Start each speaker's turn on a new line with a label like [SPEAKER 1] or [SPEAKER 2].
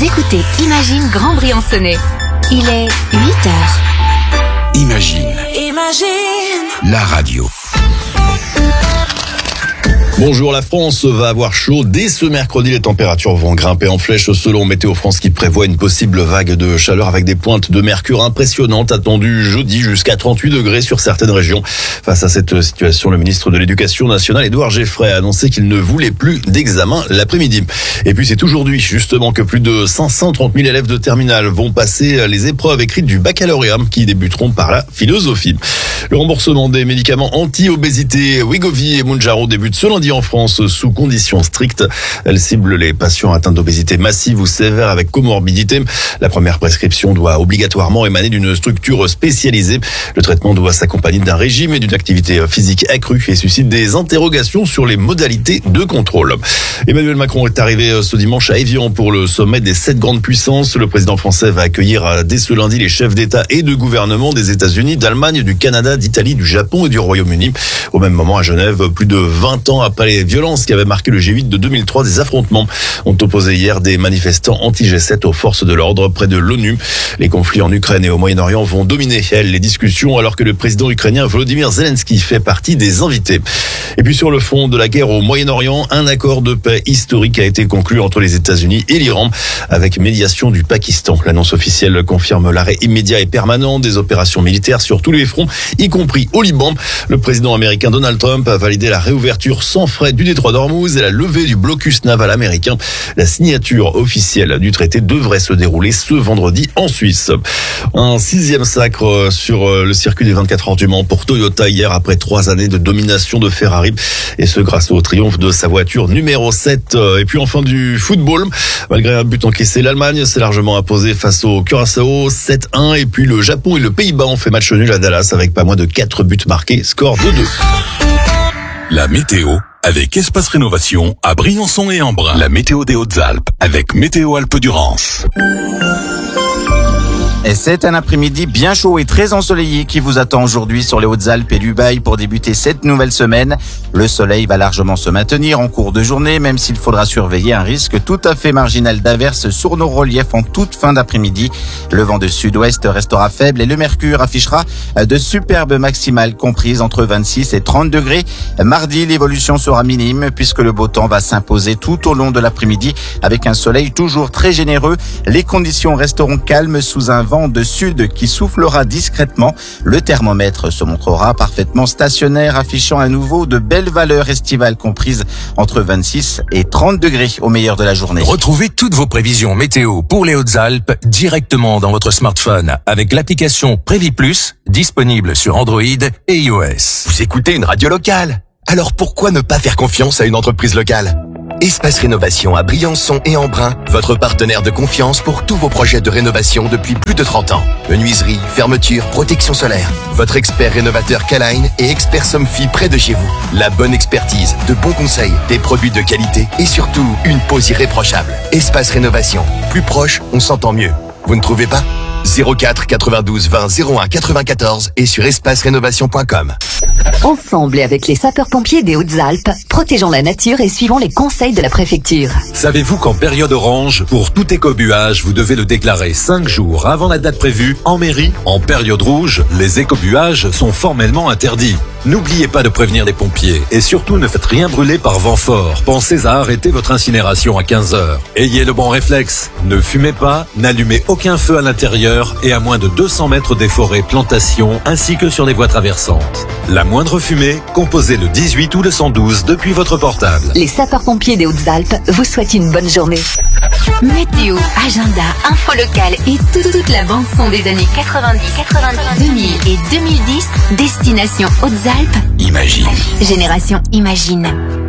[SPEAKER 1] Vous écoutez Imagine Grand Briançonnais. Il est 8h.
[SPEAKER 2] Imagine. La radio.
[SPEAKER 3] Bonjour, la France va avoir chaud. Dès ce mercredi, les températures vont grimper en flèche selon Météo France qui prévoit une possible vague de chaleur avec des pointes de mercure impressionnantes attendues jeudi jusqu'à 38 degrés sur certaines régions. Face à cette situation, le ministre de l'Éducation nationale, Édouard Geoffroy, a annoncé qu'il ne voulait plus d'examen l'après-midi. Et puis c'est aujourd'hui justement que plus de 530 000 élèves de terminale vont passer les épreuves écrites du baccalauréat qui débuteront par la philosophie. Le remboursement des médicaments anti-obésité Wegovy et Mounjaro débute ce lundi en France sous conditions strictes. Elle cible les patients atteints d'obésité massive ou sévère avec comorbidité. La première prescription doit obligatoirement émaner d'une structure spécialisée. Le traitement doit s'accompagner d'un régime et d'une activité physique accrue et suscite des interrogations sur les modalités de contrôle. Emmanuel Macron est arrivé ce dimanche à Évian pour le sommet des 7 grandes puissances. Le président français va accueillir dès ce lundi les chefs d'État et de gouvernement des États-Unis, d'Allemagne, du Canada, d'Italie, du Japon et du Royaume-Uni. Au même moment, à Genève, plus de 20 ans après les violences qui avaient marqué le G8 de 2003, des affrontements ont opposé hier des manifestants anti-G7 aux forces de l'ordre près de l'ONU. Les conflits en Ukraine et au Moyen-Orient vont dominer, les discussions, alors que le président ukrainien Volodymyr Zelensky fait partie des invités. Et puis sur le front de la guerre au Moyen-Orient, un accord de paix historique a été conclu entre les États-Unis et l'Iran, avec médiation du Pakistan. L'annonce officielle confirme l'arrêt immédiat et permanent des opérations militaires sur tous les fronts, y compris au Liban. Le président américain Donald Trump a validé la réouverture sans frais du détroit d'Ormuz et la levée du blocus naval américain. La signature officielle du traité devrait se dérouler ce vendredi en Suisse. Un 6e sacre sur le circuit des 24 heures du Mans pour Toyota hier après 3 années de domination de Ferrari, et ce grâce au triomphe de sa voiture numéro 7. Et puis enfin du football, malgré un but encaissé, l'Allemagne s'est largement imposée face au Curaçao 7-1, et puis le Japon et le Pays-Bas ont fait match nul à Dallas avec pas moins de 4 buts marqués, score 2-2.
[SPEAKER 2] La météo avec Espace Rénovation à Briançon et Embrun. La météo des Hautes-Alpes avec Météo Alpes-Durance.
[SPEAKER 4] Et c'est un après-midi bien chaud et très ensoleillé qui vous attend aujourd'hui sur les Hautes-Alpes et l'Ubaye pour débuter cette nouvelle semaine. Le soleil va largement se maintenir en cours de journée, même s'il faudra surveiller un risque tout à fait marginal d'averses sur nos reliefs en toute fin d'après-midi. Le vent de sud-ouest restera faible et le mercure affichera de superbes maximales comprises entre 26 et 30 degrés. Mardi, l'évolution sera minime puisque le beau temps va s'imposer tout au long de l'après-midi avec un soleil toujours très généreux. Les conditions resteront calmes sous un vent de sud qui soufflera discrètement. Le thermomètre se montrera parfaitement stationnaire, affichant à nouveau de belles valeurs estivales comprises entre 26 et 30 degrés au meilleur de la journée.
[SPEAKER 5] Retrouvez toutes vos prévisions météo pour les Hautes-Alpes directement dans votre smartphone avec l'application Prévi Plus, disponible sur Android et iOS.
[SPEAKER 6] Vous écoutez une radio locale, alors pourquoi ne pas faire confiance à une entreprise locale ? Espace Rénovation à Briançon et Embrun, votre partenaire de confiance pour tous vos projets de rénovation depuis plus de 30 ans. Menuiserie, fermeture, protection solaire. Votre expert rénovateur K-Line et expert Somfy près de chez vous. La bonne expertise, de bons conseils, des produits de qualité et surtout une pose irréprochable. Espace Rénovation. Plus proche, on s'entend mieux. Vous ne trouvez pas ? 04 92 20 01 94 et sur espacerénovation.com.
[SPEAKER 1] Ensemble et avec les sapeurs-pompiers des Hautes-Alpes, protégeons la nature et suivons les conseils de la préfecture.
[SPEAKER 5] Savez-vous qu'en période orange, pour tout écobuage, vous devez le déclarer 5 jours avant la date prévue en mairie? En période rouge, les écobuages sont formellement interdits. N'oubliez pas de prévenir les pompiers et surtout ne faites rien brûler par vent fort. Pensez à arrêter votre incinération à 15h. Ayez le bon réflexe. Ne fumez pas, n'allumez aucun feu à l'intérieur et à moins de 200 mètres des forêts, plantations ainsi que sur les voies traversantes. La moindre fumée, composez le 18 ou le 112 depuis votre portable.
[SPEAKER 1] Les sapeurs-pompiers des Hautes-Alpes vous souhaitent une bonne journée. Météo, agenda, info locale et toute la bande-son des années 90, 2000 et 2010, destination Hautes-Alpes.
[SPEAKER 2] Imagine.
[SPEAKER 1] Génération Imagine.